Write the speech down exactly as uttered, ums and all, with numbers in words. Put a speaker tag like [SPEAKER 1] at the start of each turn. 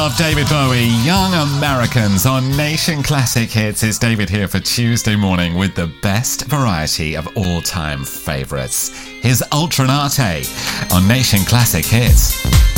[SPEAKER 1] love David Bowie, Young Americans on Nation Classic Hits. It's David here for Tuesday morning with the best variety of all-time favourites. Here's Ultranate on Nation Classic Hits.